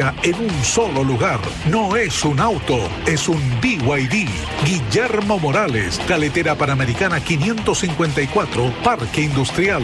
Marina en un solo lugar. No es un auto, es un BYD. Guillermo Morales, Carretera Panamericana 554, Parque Industrial.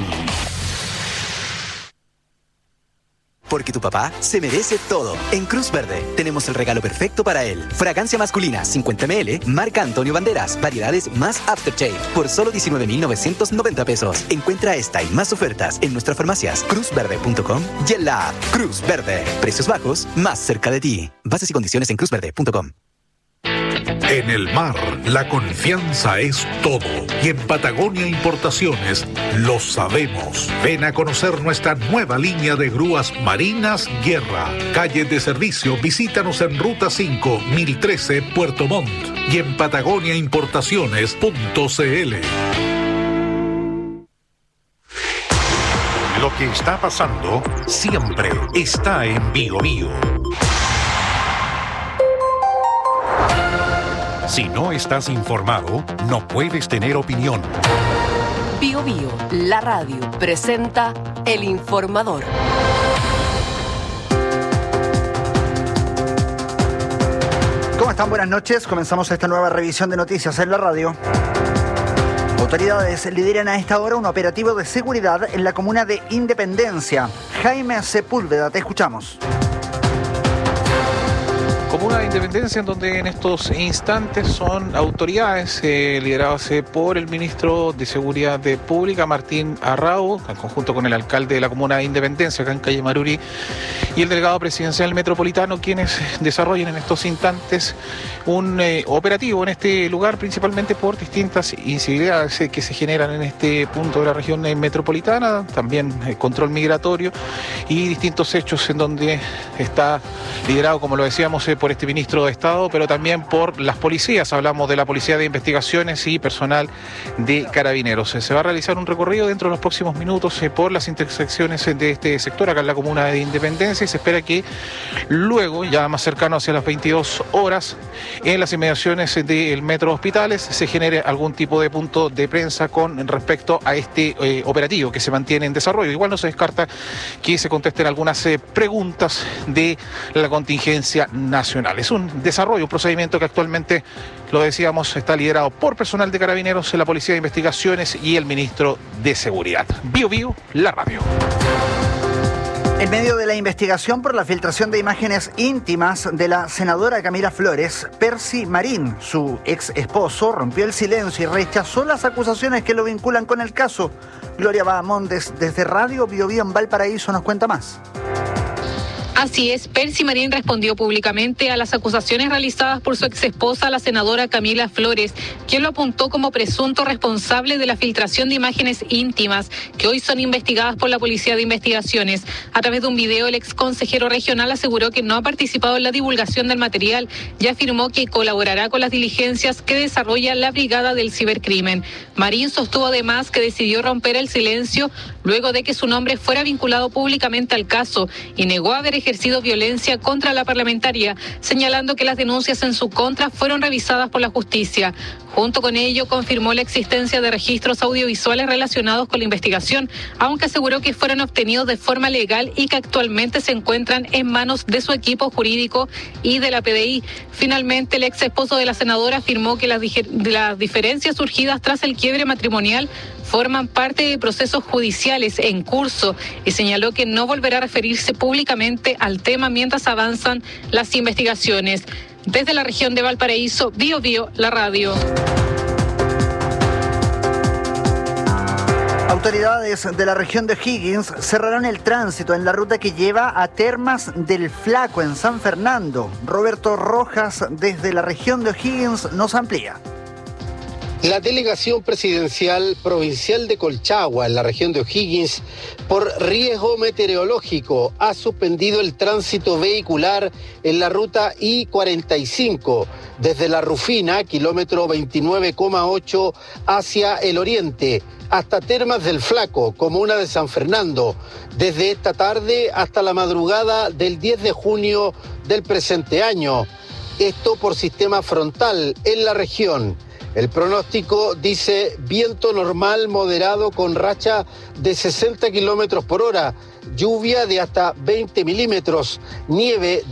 Porque tu papá se merece todo. En Cruz Verde tenemos el regalo perfecto para él. Fragancia masculina 50 ml, marca Antonio Banderas. Variedades más Aftershave por solo 19,990 pesos. Encuentra esta y más ofertas en nuestras farmacias cruzverde.com y en la app Cruz Verde. Precios bajos, más cerca de ti. Bases y condiciones en cruzverde.com. En el mar, la confianza es todo. Y en Patagonia Importaciones lo sabemos. Ven a conocer nuestra nueva línea de grúas Marinas Guerra. Calle de servicio, visítanos en Ruta 5, 1013, Puerto Montt. Y en patagoniaimportaciones.cl. Lo que está pasando siempre está en Bio Bio. Si no estás informado, no puedes tener opinión. Bio Bio, la radio, presenta El Informador. ¿Cómo están? Buenas noches. Comenzamos esta nueva revisión de noticias en la radio. Autoridades lideran a esta hora un operativo de seguridad en la comuna de Independencia. Jaime Sepúlveda, te escuchamos. Comuna de Independencia, en donde en estos instantes son autoridades lideradas por el ministro de Seguridad Pública, Martín Arrau, en conjunto con el alcalde de la Comuna de Independencia, acá en calle Maruri, y el delegado presidencial metropolitano, quienes desarrollan en estos instantes un operativo en este lugar, principalmente por distintas incivilidades que se generan en este punto de la región metropolitana, también control migratorio y distintos hechos en donde está liderado, como lo decíamos, por este ministro de Estado, pero también por las policías. Hablamos de la Policía de Investigaciones y personal de Carabineros. Se va a realizar un recorrido dentro de los próximos minutos por las intersecciones de este sector, acá en la Comuna de Independencia, y se espera que luego, ya más cercano hacia las 22 horas, en las inmediaciones del Metro Hospitales, se genere algún tipo de punto de prensa con respecto a este operativo que se mantiene en desarrollo. Igual no se descarta que se contesten algunas preguntas de la contingencia nacional. Es un desarrollo, un procedimiento que actualmente, lo decíamos, está liderado por personal de Carabineros, la Policía de Investigaciones y el ministro de Seguridad. Bio Bio, la radio. En medio de la investigación por la filtración de imágenes íntimas de la senadora Camila Flores, Percy Marín, su ex esposo, rompió el silencio y rechazó las acusaciones que lo vinculan con el caso. Gloria Bahamondes, desde Radio Bio Bio en Valparaíso, nos cuenta más. Así es, Percy Marín respondió públicamente a las acusaciones realizadas por su exesposa, la senadora Camila Flores, quien lo apuntó como presunto responsable de la filtración de imágenes íntimas que hoy son investigadas por la Policía de Investigaciones. A través de un video, el ex consejero regional aseguró que no ha participado en la divulgación del material y afirmó que colaborará con las diligencias que desarrolla la Brigada del Cibercrimen. Marín sostuvo además que decidió romper el silencio luego de que su nombre fuera vinculado públicamente al caso y negó haber ejercido violencia contra la parlamentaria, señalando que las denuncias en su contra fueron revisadas por la justicia. Junto con ello, confirmó la existencia de registros audiovisuales relacionados con la investigación, aunque aseguró que fueron obtenidos de forma legal y que actualmente se encuentran en manos de su equipo jurídico y de la PDI. Finalmente, el ex esposo de la senadora afirmó que las diferencias surgidas tras el quiebre matrimonial forman parte de procesos judiciales en curso y señaló que no volverá a referirse públicamente al tema mientras avanzan las investigaciones. Desde la región de Valparaíso, Bio Bio, la radio. Autoridades de la región de O'Higgins cerrarán el tránsito en la ruta que lleva a Termas del Flaco en San Fernando. Roberto Rojas, desde la región de O'Higgins, nos amplía. La delegación presidencial provincial de Colchagua, en la región de O'Higgins, por riesgo meteorológico, ha suspendido el tránsito vehicular en la ruta I-45, desde La Rufina, kilómetro 29,8, hacia el oriente, hasta Termas del Flaco, comuna de San Fernando, desde esta tarde hasta la madrugada del 10 de junio del presente año. Esto por sistema frontal en la región. El pronóstico dice viento normal moderado con racha de 60 kilómetros por hora, lluvia de hasta 20 milímetros, nieve